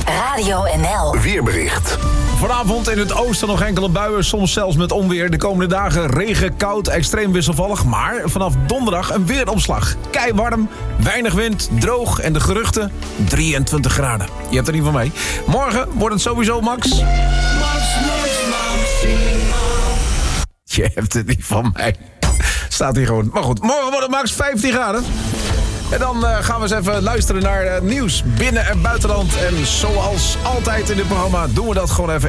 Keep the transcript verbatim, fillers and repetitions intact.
Radio N L. Weerbericht. Vanavond in het oosten nog enkele buien, soms zelfs met onweer. De komende dagen regen, koud, extreem wisselvallig. Maar vanaf donderdag een weeromslag. Keiwarm, weinig wind, droog en de geruchten drieëntwintig graden. Je hebt er niet van mee. Morgen wordt het sowieso max. Max, max, maximaal. Je hebt het niet van mij. Staat hier gewoon. Maar goed, morgen wordt het max vijftien graden. En dan uh, gaan we eens even luisteren naar uh, nieuws binnen- en buitenland. En zoals altijd in dit programma doen we dat gewoon even